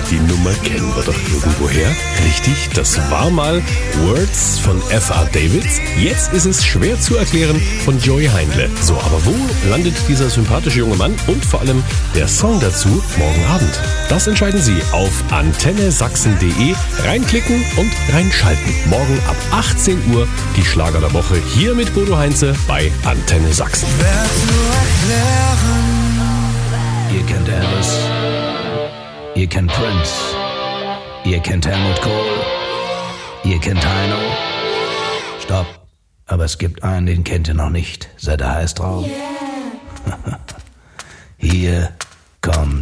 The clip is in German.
die Nummer kennen wir doch irgendwoher. Richtig, das war mal Words von F.R. Davids. Jetzt ist es schwer zu erklären von Joey Heindle. So, aber wo landet dieser sympathische junge Mann und vor allem der Song dazu morgen Abend? Das entscheiden Sie auf antennesachsen.de. Reinklicken und reinschalten. Morgen ab 18 Uhr die Schlager der Woche hier mit Bodo Heinze bei Antenne Sachsen. Ihr kennt Elvis, ihr kennt Prince, ihr kennt Helmut Kohl, ihr kennt Heino. Stopp, aber es gibt einen, den kennt ihr noch nicht. Seid ihr heiß drauf? Yeah. Hier kommt